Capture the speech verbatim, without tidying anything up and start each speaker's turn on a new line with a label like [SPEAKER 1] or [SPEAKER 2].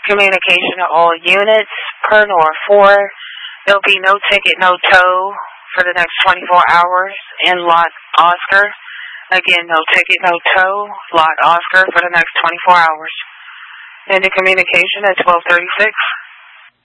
[SPEAKER 1] Communication to all units, per North four. There'll be no ticket, no tow for the next twenty-four hours in Lot Oscar. Again, no ticket, no tow, Lot Oscar for the next twenty-four hours. End of communication at twelve thirty-six.